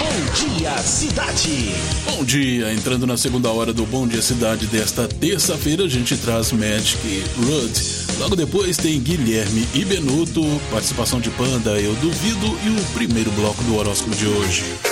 Bom Dia Cidade. Bom dia, entrando na segunda hora do Bom Dia Cidade desta terça-feira, a gente traz Magic Rudd. Logo depois tem Guilherme e Benuto, participação de Panda, Eu Duvido e o primeiro bloco do horóscopo de hoje.